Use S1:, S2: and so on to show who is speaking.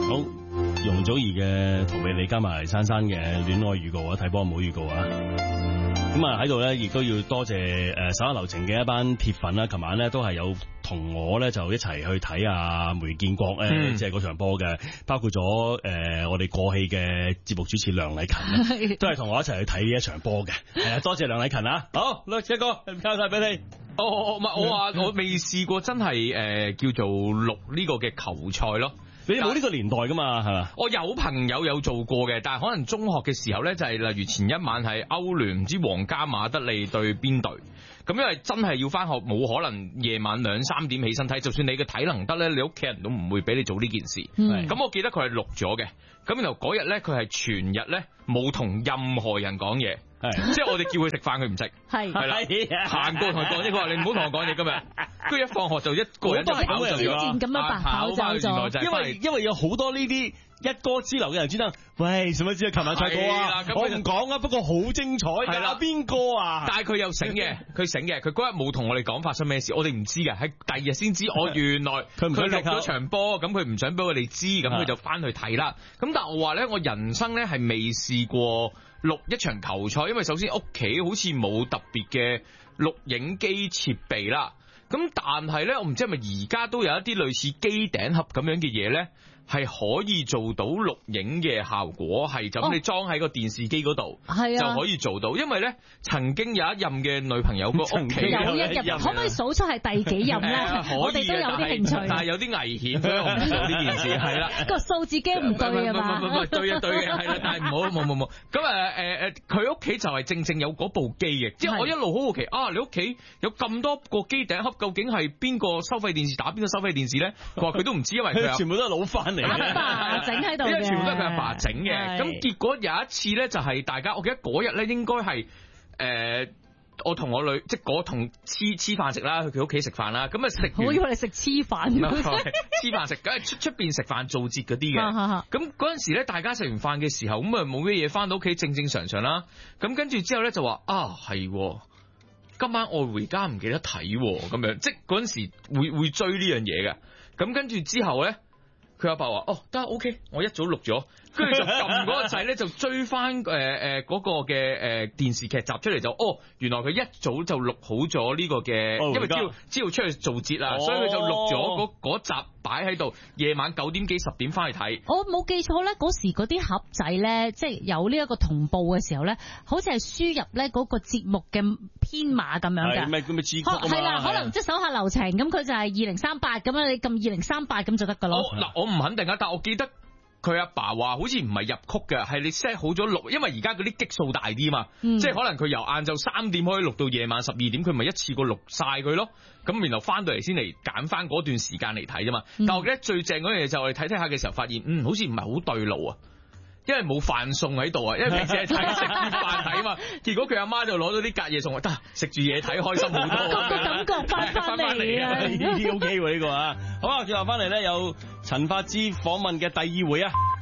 S1: 好，容祖兒嘅逃避你加埋珊珊嘅戀愛預告啊，睇波唔好預告啊。咁啊喺度咧，亦都要多謝手下留情嘅一班鐵粉啦。琴晚咧都係有同我咧就一齊去睇阿梅建國即係嗰場波嘅，包括咗我哋過氣嘅節目主持梁禮勤都係同我一齊去睇呢一場波嘅。係啊，多謝梁禮勤啊！好，一個交晒俾你。
S2: 唔係我話我未試過真係叫做錄呢個嘅球賽咯。
S1: 你冇呢個年代噶嘛，係嘛？
S2: 我有朋友有做過嘅，但係可能中學嘅時候咧，就係例如前一晚係歐聯唔知皇家馬德里對邊隊，咁因為真係要翻學，冇可能夜晚2、3點起身睇，就算你嘅體能得咧，你屋企人都唔會俾你做呢件事。咁我記得佢係錄咗嘅，咁然後嗰日咧佢係全日咧冇同任何人講嘢。即係我哋叫佢食飯，佢唔食。係啦，行過同佢講嘢，佢話你唔好同我講嘢今日。跟住一放學就一個人就跑走咗，
S3: 咁樣跑走咗。
S1: 因為有好多呢啲一哥之流嘅人專登，喂，使乜知啊？琴晚賽過啊，我唔講啊，不過好精彩。係啦，邊個啊？
S2: 但係佢又醒嘅，佢嗰日冇同我哋講發生咩事，我哋唔知嘅，喺第二日先知。原來佢錄咗場波，咁佢唔想俾我哋知，咁佢就翻去睇啦。咁但係我話咧，我人生咧係未試過錄一場球賽，因為首先屋企好似冇特別嘅錄影機設備啦。咁但係咧，我唔知係咪而家都有一啲類似機頂盒咁樣嘅嘢咧，係可以做到錄影嘅效果，係就咁你裝喺個電視機嗰度，就可以做到。因為咧，曾經有一任嘅女朋友個屋企
S3: 有一任，可唔可以數出係第幾任咧？我哋都有啲興趣，
S2: 但係有啲危險，所以我唔做呢件事。係啦，
S3: 個數字機唔對啊嘛？
S2: 唔對嘅，係啦，但係冇。咁佢屋企就係正有嗰部機嘅，即係我一路好好奇啊！你屋企有咁多個機頂盒，究竟係邊個收費電視打邊個收費電視咧？佢話佢都唔知，因為佢
S1: 全部都係老翻嚟。
S3: 阿爸整喺度嘅，
S2: 因為全部都係佢阿爸整嘅。咁結果有一次咧，就係大家，我記得嗰日咧應該係我同我女，即係我同黐飯食啦，去佢屋企食飯啦。咁啊食完，
S3: 我以為你食黐飯，
S2: 黐飯食，梗係出邊食飯做節嗰啲嘅。咁嗰陣時咧，大家食完飯嘅時候，咁啊冇咩嘢，翻到屋企正常啦。咁跟住之後咧就話係。今晚愛回家唔記得睇咁樣，即係嗰陣時會追呢樣嘢嘅。咁跟住之後咧，佢阿爸話得 OK， 我一早錄咗，跟住就撳嗰個掣咧就追翻嗰個嘅電視劇集出嚟，就原來佢一早就錄好咗呢個嘅，因為知道出去做節啦，所以佢就錄咗嗰集擺喺度，夜晚9點幾10點翻去睇。
S3: 我冇記錯咧，嗰時嗰啲盒仔咧，即係有呢一個同步嘅時候咧，好似係輸入咧嗰個節目嘅編碼咁樣嘅。
S1: 咩字曲啊嘛？
S3: 係啦，可能即係手下留情，咁佢就係2038咁樣，你撳2038咁就得噶咯。
S2: 嗱，我唔肯定啊，但我記得佢阿爸話好似唔係入曲嘅，係你 set 好咗錄，因為而家嗰啲擊數大啲嘛，即係可能佢由晏晝3點可以錄到夜晚12點，佢咪一次過錄晒佢咯。咁然後翻到嚟先嚟揀翻嗰段時間嚟睇啫嘛。但我記得最正嗰樣嘢就係我哋睇下嘅時候發現，好似唔係好對路啊。因為冇飯餸喺度啊，因為平時係睇食飯睇啊嘛，結果佢阿媽就攞咗啲隔夜餸，得食住嘢睇開心好多，
S3: 個感覺翻嚟啊，
S1: 呢啲 OK 喎呢個啊，好啊，最後翻嚟咧有陳法之訪問嘅第2回啊。